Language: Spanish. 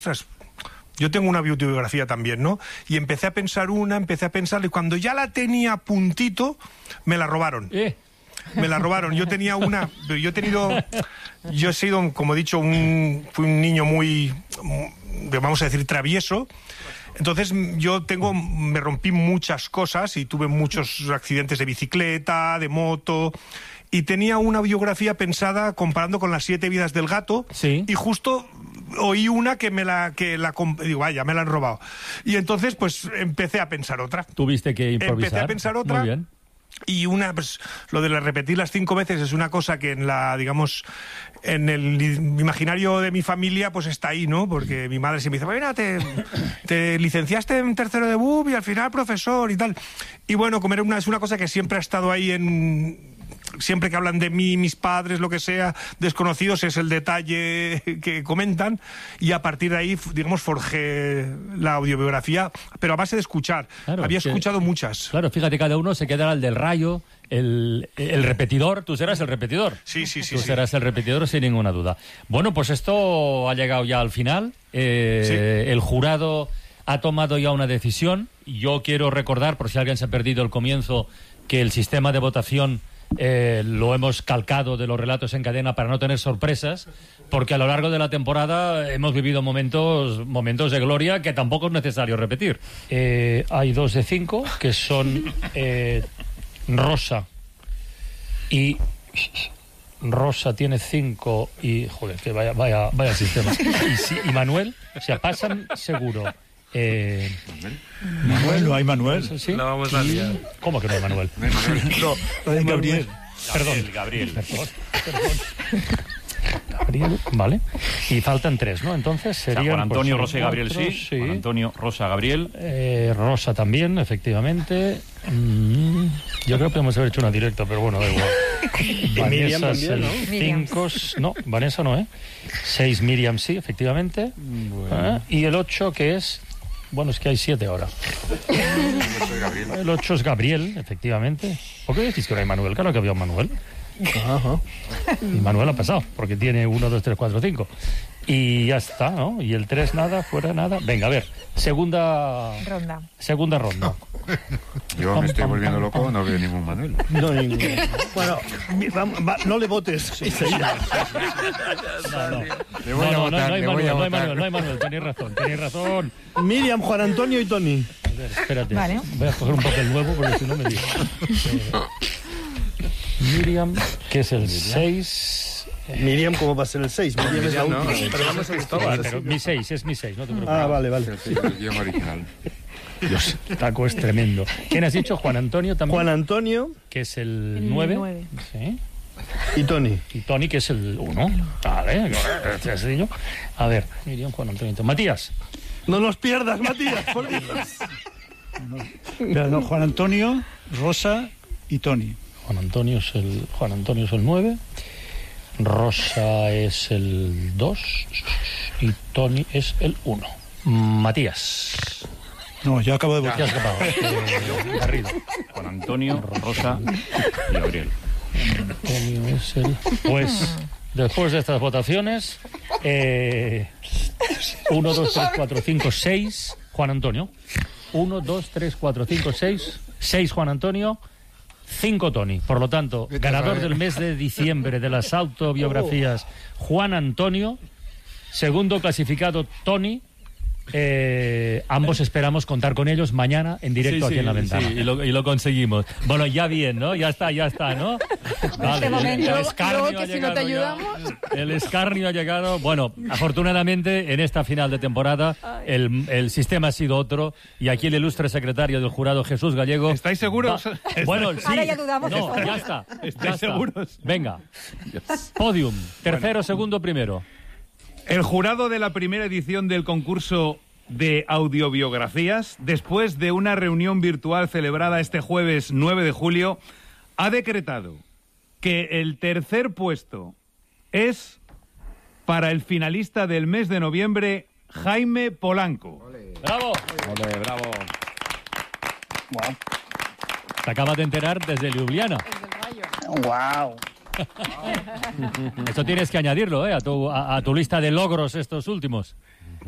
ostras, yo tengo una autobiografía también, ¿no? Y empecé a pensar y cuando ya la tenía a puntito, me la robaron. Me la robaron. Yo he sido, como he dicho, fui un niño muy, vamos a decir, travieso. Entonces me rompí muchas cosas y tuve muchos accidentes de bicicleta, de moto, y tenía una biografía pensada comparando con las 7 vidas del gato, sí. Y justo oí una digo, vaya, me la han robado. Y entonces, pues, empecé a pensar otra. Tuviste que improvisar. Empecé a pensar otra. Muy bien. Y pues, lo de repetirlas 5 veces es una cosa que en el imaginario de mi familia, pues está ahí, ¿no? Porque mi madre siempre dice, mira, te licenciaste en tercero de BUP y al final profesor y tal. Y bueno, es una cosa que siempre ha estado ahí siempre que hablan de mí, mis padres, lo que sea, desconocidos, es el detalle que comentan, y a partir de ahí, digamos, forjé la audiobiografía, pero a base de escuchar. Claro, había escuchado muchas. Claro, fíjate, cada uno se quedará el del rayo, el repetidor. Tú serás el repetidor. Sí. Tú serás el repetidor sin ninguna duda. Bueno, pues esto ha llegado ya al final. Sí. El jurado ha tomado ya una decisión. Yo quiero recordar, por si alguien se ha perdido el comienzo, que el sistema de votación lo hemos calcado de los relatos en cadena para no tener sorpresas, porque a lo largo de la temporada hemos vivido momentos de gloria que tampoco es necesario repetir. Hay 2 de 5 que son Rosa, y Rosa tiene 5 y joder, que vaya sistema. Y Manuel, o sea, pasan seguro. Manuel, ¿no hay Manuel? ¿Sí? No vamos a liar. ¿Cómo que no hay Manuel? No hay Manuel. No hay Gabriel. Gabriel. Perdón. Gabriel, vale. Y faltan 3, ¿no? Entonces serían... Juan Antonio, pues, Rosa y Gabriel, otros, sí. Juan Antonio, Rosa, Gabriel. Rosa también, efectivamente. Yo creo que podemos haber hecho una directa, pero bueno, da igual. Vanessa es el 5... No, Vanessa no, 6 Miriam, sí, efectivamente. Bueno. Y el 8, que es... Bueno, es que hay 7 ahora. El 8 es Gabriel, efectivamente. ¿Por qué decís que no hay Manuel? Claro que había un Manuel. Ajá. Y Manuel ha pasado, porque tiene 1, 2, 3, 4, 5. Y ya está, ¿no? Y el 3 nada, fuera nada. Venga, a ver, segunda ronda. Yo me estoy volviendo loco, no veo ningún Manuel. No, ninguno. Bueno, no le votes. No. Le voy a votar, no hay le voy a votar. no hay Manuel, tenéis razón. Miriam, Juan Antonio y Tony. A ver, espérate. Vale. Voy a coger un papel nuevo porque si no me digo. Miriam, que es el 6... Miriam, ¿cómo va a ser el 6? Miriam es la No, última. pero vamos a Cristóbal. Pero mi 6, no te preocupes. Ah, vale. El guión original. Dios, Taco es tremendo. ¿Quién has dicho? Juan Antonio también. Juan Antonio Que es el 9. Sí. y Tony. Y Tony, que es el 1. Vale, sencillo. A ver, Miriam, Juan Antonio. Matías. No nos pierdas, Matías, por Dios. No, Juan Antonio, Rosa y Tony. Juan Antonio es el 9. Rosa es el 2 y Tony es el 1. Matías. No, yo acabo de votar. ¿Qué has acabado? Garrido. Juan Antonio, Rosa y Gabriel. Antonio es el... Pues, después de estas votaciones, 1, 2, 3, 4, 5, 6, Juan Antonio. 1, 2, 3, 4, 5, 6, 6 Juan Antonio, 5 Tony. Por lo tanto, ganador del mes de diciembre de las autobiografías, Juan Antonio. Segundo clasificado, Tony. Ambos esperamos contar con ellos mañana en directo aquí en La Ventana. Sí, y lo conseguimos. Bueno, ya bien, ¿no? Ya está, ¿no? En este momento, luego que si no te ayudamos... El escarnio ha llegado. Bueno, afortunadamente, en esta final de temporada, el sistema ha sido otro, y aquí el ilustre secretario del jurado, Jesús Gallego... ¿Estáis seguros? Bueno, sí. Ahora ya dudamos. No, ya está. ¿Estáis seguros? Venga. Podium. Tercero, segundo, primero. El jurado de la primera edición del concurso de audiobiografías, después de una reunión virtual celebrada este jueves 9 de julio, ha decretado que el tercer puesto es para el finalista del mes de noviembre, Jaime Polanco. ¡Bravo! Ole, bravo. Wow. Te acabas de enterar desde Ljubljana. Wow. Eso tienes que añadirlo, a tu lista de logros estos últimos.